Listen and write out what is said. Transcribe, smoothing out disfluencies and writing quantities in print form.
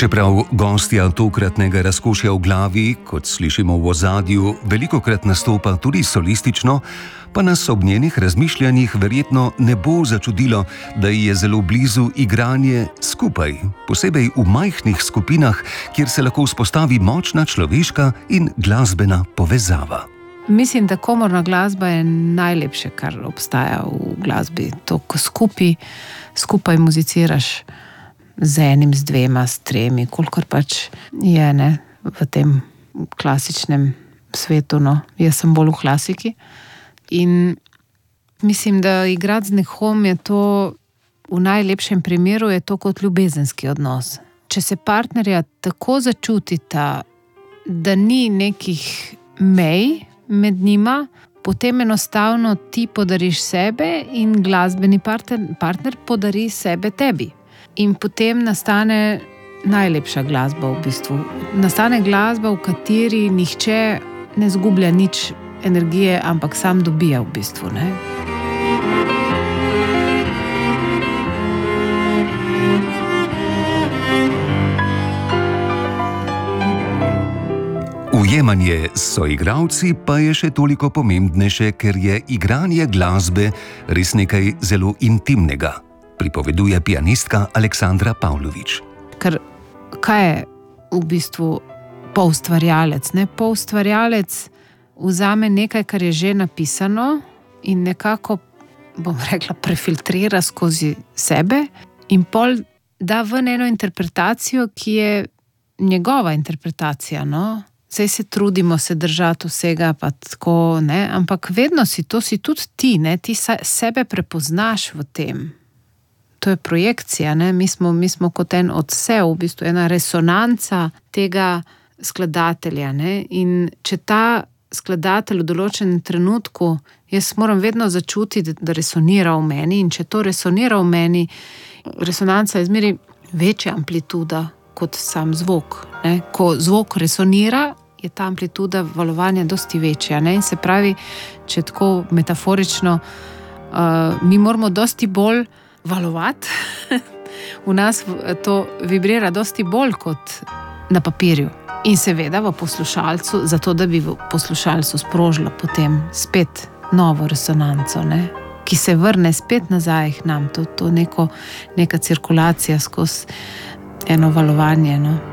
Čeprav gostja tokratnega razkošja v glavi, kot slišimo v ozadju, velikokrat nastopa tudi solistično, pa nas ob njenih razmišljanjih verjetno ne bo začudilo, da ji je zelo blizu igranje skupaj, posebej v majhnih skupinah, kjer se lahko vzpostavi močna človeška in glasbena povezava. Mislim, da komorna glasba je najlepše, kar obstaja v glasbi. To, ko skupaj muziciraš z enim, z dvema, s tremi, kolikor pač je, ne, v tem klasičnem svetu, no. Jaz sem bolj v klasiki. In mislim, da igrati z nekom je to, v najlepšem primeru je to kot ljubezenski odnos. Če se partnerja tako začutita, da ni nekih mej med njima, potem enostavno ti podariš sebe in glasbeni partner podari sebe tebi. In potem nastane najlepša glasba v bistvu. Nastane glasba, v kateri nihče ne zgublja nič energije, ampak sam dobija v bistvu, ne. Ujemanje s soigralci pa je še toliko pomembnejše, ker je igranje glasbe res nekaj zelo intimnega, pripoveduje pianistka Aleksandra Pavlović. Ker kaj je v bistvu poustvarjalec, ne? Poustvarjalec vzame nekaj, kar je že napisano in nekako, bom rekla, prefiltrira skozi sebe in pol da ven eno interpretacijo, ki je njegova interpretacija, no. Saj se trudimo se držati vsega, pa tako, ne, ampak vedno si tudi ti, ne, ti sebe prepoznaš v tem. To je projekcija, ne, mi smo kot en odsev, v bistvu ena resonanca tega skladatelja, ne, in če ta skladatelj v določenem trenutku, jaz moram vedno začutiti, da resonira v meni, in če to resonira v meni, resonanca je zmeraj večja amplituda kot sam zvok, ne. Ko zvok resonira, je ta amplituda valovanja dosti večja, ne, in se pravi, če tako metaforično, mi moramo dosti bolj valovati, v nas to vibrira dosti bolj kot na papirju. In seveda v poslušalcu, zato da bi v poslušalcu sprožila potem spet novo resonanco, ne, ki se vrne spet nazaj k nam, to neka cirkulacija skozi eno valovanje, no.